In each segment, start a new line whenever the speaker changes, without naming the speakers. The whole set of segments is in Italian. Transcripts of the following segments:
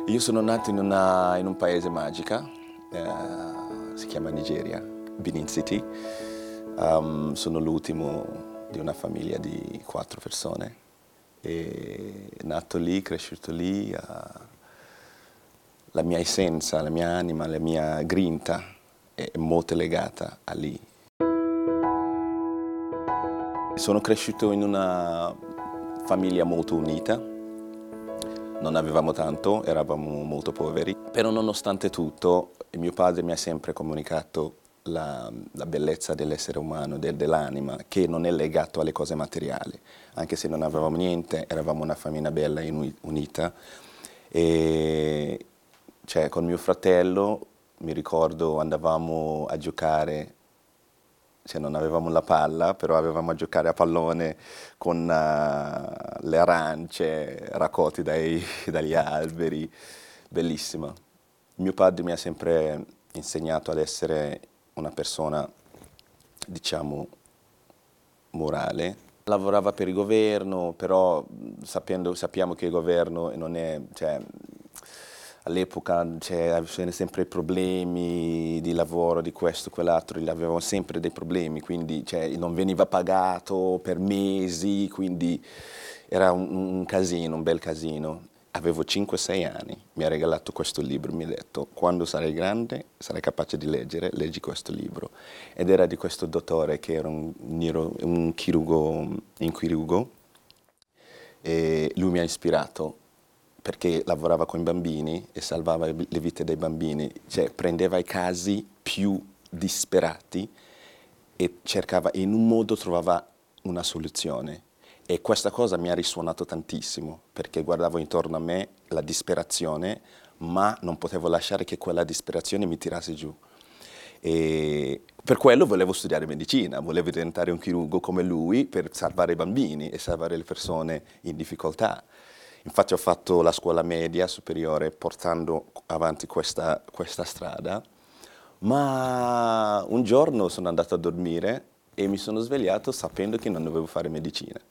Io sono nato in un paese magica, si chiama Nigeria, Benin City. Sono l'ultimo di una famiglia di 4 persone. E nato lì, cresciuto lì, la mia essenza, la mia anima, la mia grinta è molto legata a lì. Sono cresciuto in una famiglia molto unita. Non avevamo tanto, eravamo molto poveri, però nonostante tutto mio padre mi ha sempre comunicato la bellezza dell'essere umano, dell'anima, che non è legato alle cose materiali. Anche se non avevamo niente, eravamo una famiglia bella e unita. E cioè, con mio fratello, mi ricordo, andavamo a giocare. Cioè, non avevamo la palla, però avevamo a giocare a pallone con le arance raccolte dagli alberi, bellissima. Mio padre mi ha sempre insegnato ad essere una persona, diciamo, morale. Lavorava per il governo, però sappiamo che il governo non è, cioè, all'epoca c'erano sempre problemi di lavoro, di questo, quell'altro, avevamo sempre dei problemi, quindi non veniva pagato per mesi, quindi era un casino, un bel casino. Avevo 5-6 anni, mi ha regalato questo libro, mi ha detto quando sarai grande sarai capace di leggere, leggi questo libro. Ed era di questo dottore che era un chirurgo, e lui mi ha ispirato perché lavorava con i bambini e salvava le vite dei bambini, cioè prendeva i casi più disperati e cercava, in un modo trovava una soluzione. E questa cosa mi ha risuonato tantissimo, perché guardavo intorno a me la disperazione, ma non potevo lasciare che quella disperazione mi tirasse giù. E per quello volevo studiare medicina, volevo diventare un chirurgo come lui per salvare i bambini e salvare le persone in difficoltà. Infatti ho fatto la scuola media superiore portando avanti questa strada, ma un giorno sono andato a dormire e mi sono svegliato sapendo che non dovevo fare medicina.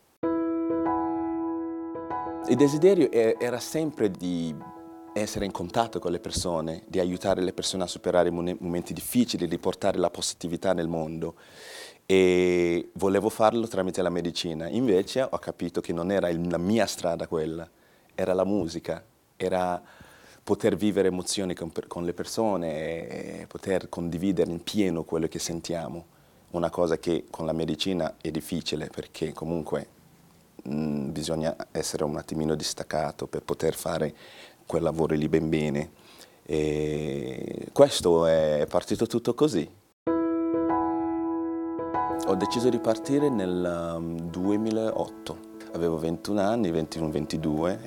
Il desiderio era sempre di essere in contatto con le persone, di aiutare le persone a superare i momenti difficili, di portare la positività nel mondo. E volevo farlo tramite la medicina. Invece ho capito che non era la mia strada quella, era la musica, era poter vivere emozioni con le persone e poter condividere in pieno quello che sentiamo. Una cosa che con la medicina è difficile perché comunque bisogna essere un attimino distaccato per poter fare quel lavoro lì ben bene. E questo è partito tutto così. Ho deciso di partire nel 2008. Avevo 21 anni, 21-22,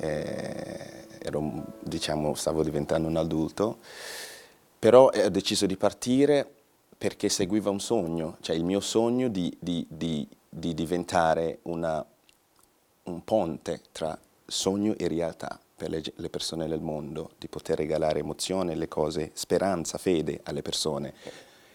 stavo diventando un adulto, però ho deciso di partire perché seguiva un sogno, cioè il mio sogno di diventare un ponte tra sogno e realtà per le persone del mondo, di poter regalare emozione, le cose, speranza, fede alle persone.